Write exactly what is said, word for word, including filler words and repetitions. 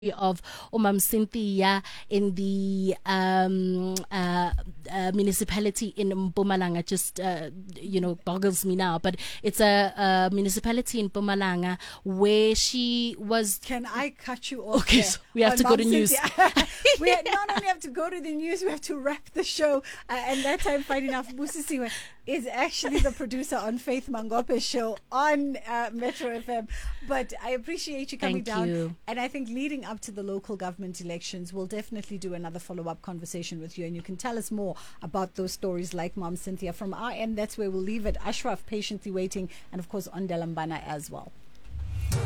of Umam Cynthia in the um, uh, uh, municipality in Mpumalanga just uh, you know boggles me now, but it's a, a municipality in Mpumalanga where she was. Can I cut you off? Okay, so we have to go to news. We not only have to go to the news, we have to wrap the show. Uh, and that time, funny enough, Busisiwe is actually the producer on Faith Mangope's show on uh, Metro F M. But I appreciate you coming Thank down. you. And I think leading up to the local government elections, we'll definitely do another follow-up conversation with you. And you can tell us more about those stories like Mom Cynthia. From our end, that's where we'll leave it. Ashraf patiently waiting. And of course, Ondela Mbana as well.